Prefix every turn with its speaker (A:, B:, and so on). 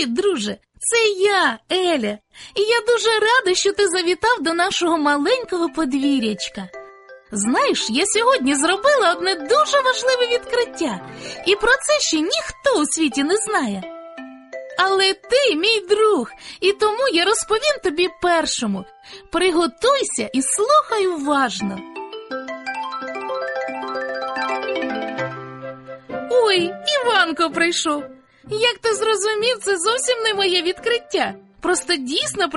A: Привіт, друже! Це я, Еля. І я дуже рада, що ти завітав до нашого маленького подвір'ячка. Знаєш, я сьогодні зробила одне дуже важливе відкриття. І про це ще ніхто у світі не знає. Але ти мій друг, і тому я розповім тобі першому. Приготуйся і слухай уважно. Ой, Іванко прийшов. Як ти зрозумів, це зовсім не моє відкриття. Просто дійсно